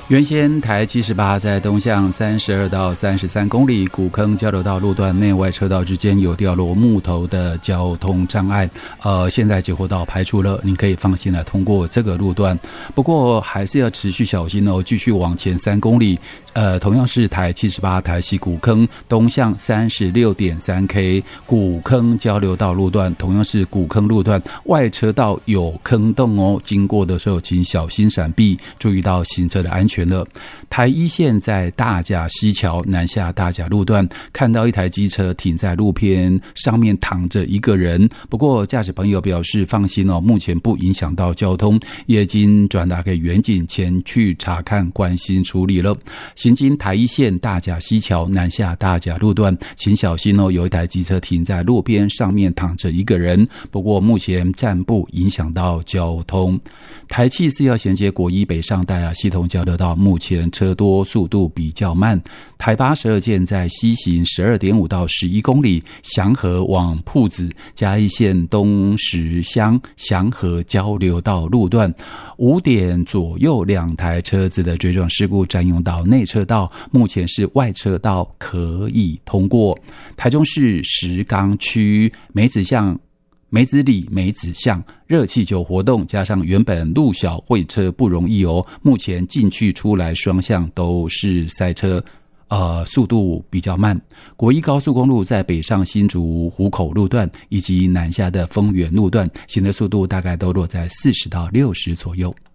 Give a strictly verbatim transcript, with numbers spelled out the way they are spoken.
原先台七十八在东向三十二到三十三公里古坑交流道路段内外车道之间有掉落木头的交通障碍，呃，现在结活道排除了，您可以放心的通过这个路段。不过还是要持续小心哦，继续往前三公里，呃，同样是台七十八台西古坑东向三十六点三 K 古坑交流道路段，同样是古坑路段外车道有坑洞哦，经过的时候请小心闪避，注意到行车的安全了。台一线在大甲溪桥南下大甲路段，看到一台机车停在路边，上面躺着一个人，不过驾驶朋友表示放心哦，目前不影响到交通，也已经转达给远警前去查看关心处理了。行经台一线大甲溪桥南下大甲路段，请小心哦，有一台机车停在路边，上面躺着一个人，不过目前暂不影响到交通。台七四要衔接国一北上大甲系统交流道，目前车多，速度比较慢。台八十二线在西行 十二点五到十一公里，祥和往朴子嘉义县东石乡祥和交流道路段，五点左右两台车子的追撞事故占用到内车道，目前是外车道可以通过。台中市石冈区梅子巷梅子里梅子巷热气球活动，加上原本路小会车不容易哦，目前进去出来双向都是塞车，呃，速度比较慢。国一高速公路在北上新竹湖口路段以及南下的丰原路段，行的速度大概都落在四十到六十左右。